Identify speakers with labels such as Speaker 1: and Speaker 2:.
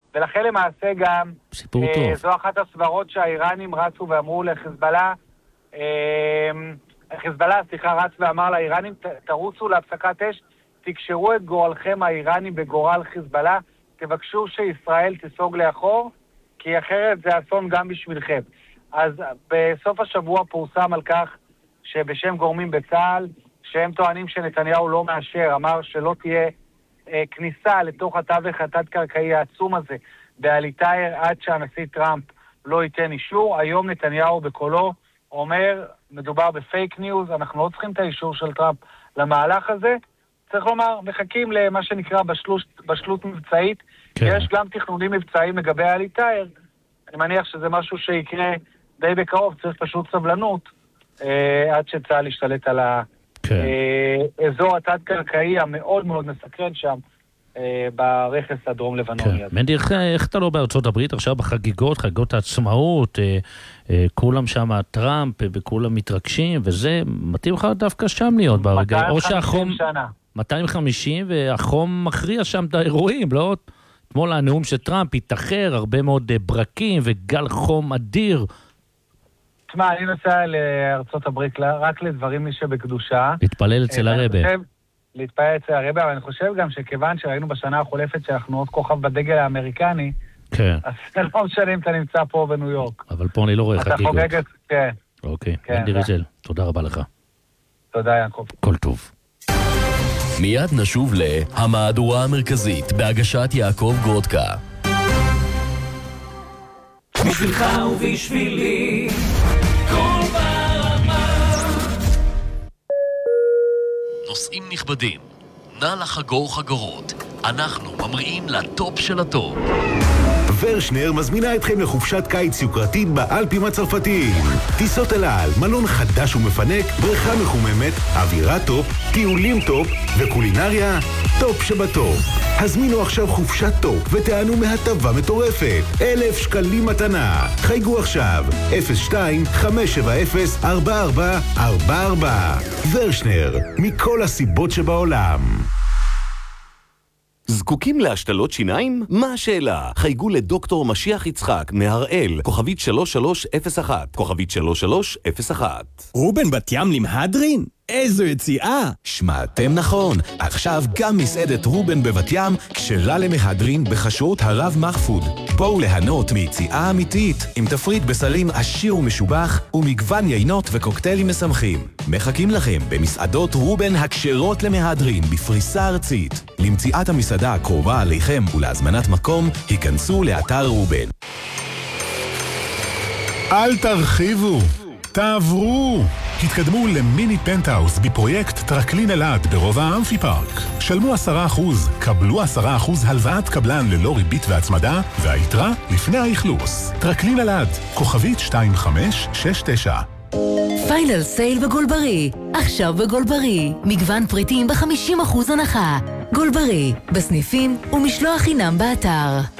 Speaker 1: ולכן למעשה גם,
Speaker 2: סיפור טוב.
Speaker 1: זו אחת הסברות שהאיראנים רצו ואמרו לחיזבאללה, רץ ואמר לאיראנים, תרוצו להפסקת אש, תקשרו את גורלכם האיראני בגורל חיזבאללה, תבקשו שישראל תיסוג לאחור, כי אחרת זה אסון גם בשבילכם. אז בסוף השבוע פורסם על כך שבשם גורמים בצה"ל, שהם טוענים שנתניהו לא מאשר, אמר שלא תהיה כניסה לתוך התווך התת-קרקעי העצום הזה באליטאייר עד שהנשיא טראמפ לא ייתן אישור. היום נתניהו בקולו אומר, מדובר בפייק ניוז, אנחנו לא צריכים את האישור של טראמפ למהלך הזה. צריך לומר, מחכים למה שנקרא בשלות מבצעית.
Speaker 2: כן.
Speaker 1: יש גם תכנונים מבצעיים לגבי האליטאייר. אני מניח שזה משהו שיקרה די בקרוב, צריך פשוט סבלנות עד שצה"ל ישתלט על האזור התת-קרקעי המאוד מאוד מסקרן שם ברכס הדרום לבנוני.
Speaker 2: מנדי, איך אתה לא בארצות הברית עכשיו בחגיגות, חגיגות העצמאות, כולם שם טראמפ וכולם מתרגשים, וזה מתאים לך דווקא שם להיות ברגע,
Speaker 1: 250 שנה.
Speaker 2: 250 והחום מכריע שם את האירועים, לא? אתמול הנאום של טראמפ התאחר, הרבה מאוד ברקים וגל חום אדיר.
Speaker 1: תשמע, אני נוסע לארצות הברית רק לדברים שבקדושה.
Speaker 2: להתפלל אצל הרבה.
Speaker 1: להתפלל אצל הרבה, אבל אני חושב גם שכיוון שראינו בשנה החולפת שאנחנו עוד כוכב בדגל האמריקני,
Speaker 2: כן.
Speaker 1: אז זה לא משנה אם אתה נמצא פה בניו יורק.
Speaker 2: אבל פה אני לא רואה חגיגות.
Speaker 1: אתה חוגגת, כן.
Speaker 2: אוקיי, מנדי ריזל, תודה רבה לך.
Speaker 1: תודה יעקב.
Speaker 2: כל טוב.
Speaker 3: מיד נשוב להמהדורה המרכזית בהגשת יעקב גרודקה.
Speaker 4: בשבילך ובשבילי כל ברמה.
Speaker 3: נוסעים נכבדים, נא לחגור חגורות, אנחנו ממריאים לטופ של הטופ.
Speaker 5: ורשנר מזמינה אתכם לחופשת קיץ יוקרתית באלפים הצרפתיים. טיסות אל על, מלון חדש ומפנק, בריכה מחוממת, אווירה טופ, טיולים טופ וקולינריה טופ שבטופ. הזמינו עכשיו חופשת טופ ותענו מהטבה מטורפת. 1,000 שקלים מתנה. חייגו עכשיו 02-570-4444. ורשנר, מכל הסיבות שבעולם.
Speaker 6: זקוקים להשתלות שיניים? מה השאלה? חייגו לדוקטור משיח יצחק מהראל, כוכבית 3301, כוכבית 3301.
Speaker 7: רובן בת ים למהדרין? איזו יציאה!
Speaker 6: שמעתם נכון, עכשיו גם מסעדת רובן בבת ים כשרה למהדרין בחשרות הרב מחפוד. בואו ליהנות מיציאה אמיתית עם תפריט בסלים עשיר ומשובח ומגוון יינות וקוקטיילים משמחים. מחכים לכם במסעדות רובן הכשרות למהדרין בפריסה ארצית. למציאת המסעדה הקרובה עליכם ולהזמנת מקום, היכנסו לאתר רובן.
Speaker 8: אל תרחיבו, תעברו. התקדמו למיני פנטהאוס בפרויקט טרקלין אלעד ברובע האמפי פארק. שלמו 10%, קבלו 10% הלוואת קבלן ללא ריבית והצמדה, והיתרה לפני האכלוס. טרקלין אלעד, כוכבית 2569.
Speaker 9: פיינל סייל בגולברי. עכשיו בגולברי. מגוון פריטים ב50% הנחה. גולברי, בסניפים ומשלוח חינם באתר.